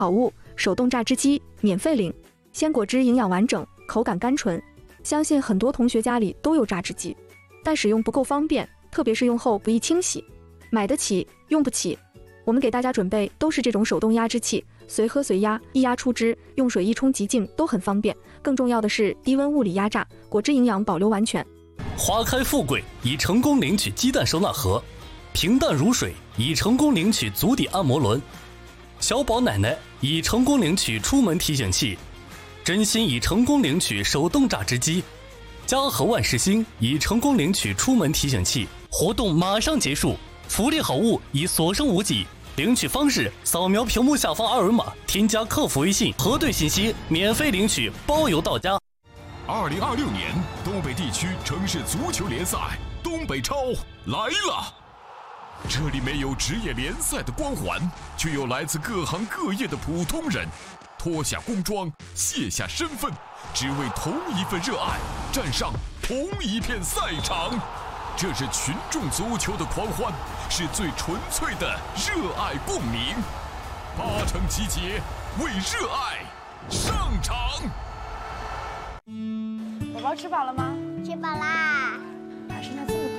好物手动榨汁机免费领，鲜果汁营养完整，口感甘醇。相信很多同学家里都有榨汁机，但使用不够方便，特别是用后不易清洗，买得起用不起。我们给大家准备都是这种手动压汁器，随喝随压，一压出汁，用水一冲即净，都很方便。更重要的是低温物理压榨，果汁营养保留完全。 花开富贵已成功领取鸡蛋收纳盒，平淡如水已成功领取足底按摩轮，小宝奶奶已成功领取出门提醒器，真心已成功领取手动榨汁机，嘉禾万事兴已成功领取出门提醒器。活动马上结束，福利好物已所剩无几。领取方式：扫描屏幕下方二维码，添加客服微信，核对信息，免费领取，包邮到家。 2026年东北地区城市足球联赛东北超来了。这里没有职业联赛的光环，却有来自各行各业的普通人，脱下工装，卸下身份，只为同一份热爱，站上同一片赛场。这是群众足球的狂欢，是最纯粹的热爱共鸣。8城集结，为热爱上场。 宝宝吃饱了吗？ 吃饱啦。 哪是那这么